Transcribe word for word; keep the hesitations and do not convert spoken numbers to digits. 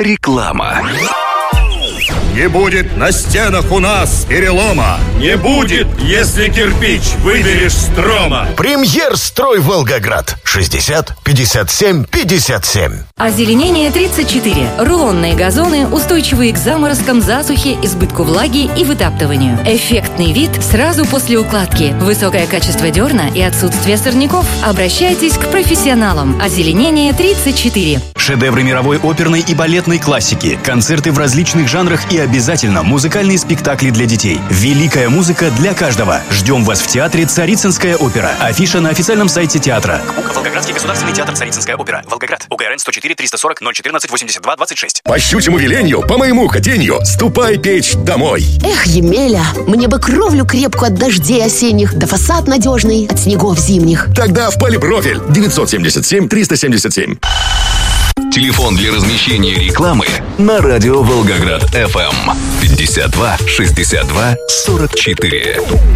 Реклама. Не будет на стенах у нас перелома. Не будет, если кирпич выберешь строма. Премьер-строй Волгоград. шестьдесят пятьдесят семь пятьдесят семь. Озеленение тридцать четыре. Рулонные газоны, устойчивые к заморозкам, засухе, избытку влаги и вытаптыванию. Эффектный вид сразу после укладки. Высокое качество дерна и отсутствие сорняков. Обращайтесь к профессионалам. Озеленение тридцать четыре. Шедевры мировой оперной и балетной классики, концерты в различных жанрах и обязательно музыкальные спектакли для детей. Великая музыка для каждого. Ждем вас в театре «Царицынская опера». Афиша на официальном сайте театра. Волгоградский государственный театр «Царицынская опера». Волгоград. УГРН сто четыре триста сорок ноль четырнадцать восемьдесят два двадцать шесть. По щучьему велению, по моему хотению, ступай печь домой. Эх, Емеля, мне бы кровлю крепкую от дождей осенних, да фасад надежный от снегов зимних. Тогда в Полипрофиль. девятьсот семьдесят семь триста семьдесят семь. Телефон для размещения рекламы на радио Волгоград эф эм пятьдесят два шестьдесят два сорок четыре.